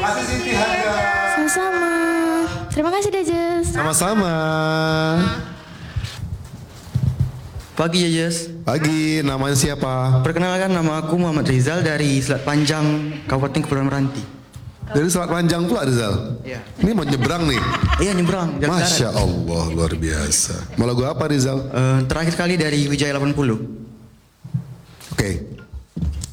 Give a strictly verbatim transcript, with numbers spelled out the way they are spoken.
kasih Siti Haja. Sama-sama. Terima kasih Dejes. Sama-sama. Pagi Yejes. Pagi, namanya siapa? Perkenalkan, nama aku Muhammad Rizal dari Selat Panjang, Kabupaten Kepulauan Meranti. Dari Selat Panjang pula Rizal? Iya. Ini mau nyebrang nih? Iya, nyebrang. Jalan darat. Masya Allah, luar biasa. Mau lagu apa Rizal? Eh, terakhir kali dari Wijaya delapan puluh. Oke.